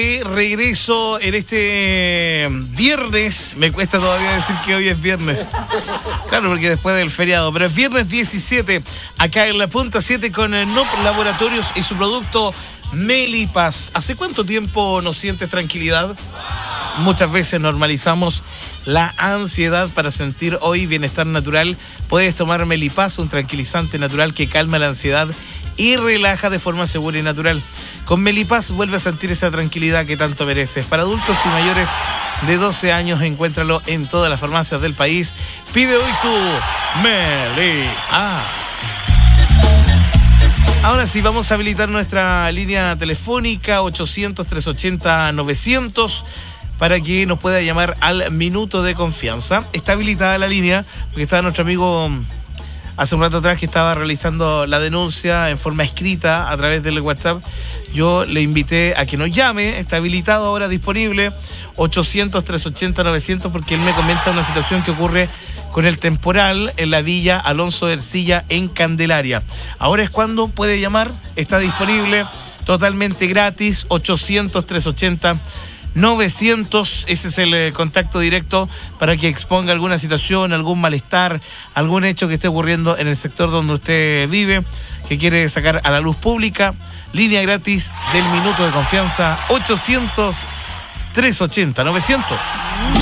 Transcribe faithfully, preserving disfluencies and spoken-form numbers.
Regreso en este viernes. Me cuesta todavía decir que hoy es viernes. Claro, porque después del feriado. Pero es viernes diecisiete, acá en la punta siete con N O P Laboratorios y su producto Melipas. ¿Hace cuánto tiempo no sientes tranquilidad? Muchas veces normalizamos la ansiedad para sentir hoy bienestar natural. Puedes tomar Melipas, un tranquilizante natural que calma la ansiedad y relaja de forma segura y natural. Con Melipas vuelve a sentir esa tranquilidad que tanto mereces. Para adultos y mayores de doce años, encuéntralo en todas las farmacias del país. Pide hoy tu Melipas. Ahora sí, vamos a habilitar nuestra línea telefónica ochocientos, trescientos ochenta, novecientos para que nos pueda llamar al minuto de confianza. Está habilitada la línea porque está nuestro amigo hace un rato atrás que estaba realizando la denuncia en forma escrita a través del WhatsApp. Yo le invité a que nos llame, está habilitado ahora, disponible, ochocientos, trescientos ochenta, novecientos, porque él me comenta una situación que ocurre con el temporal en la Villa Alonso de Ercilla en Candelaria. Ahora es cuando puede llamar, está disponible, totalmente gratis, ochocientos, trescientos ochenta, novecientos, ese es el eh, contacto directo para que exponga alguna situación, algún malestar, algún hecho que esté ocurriendo en el sector donde usted vive, que quiere sacar a la luz pública. Línea gratis del minuto de confianza, ochocientos, trescientos ochenta, novecientos.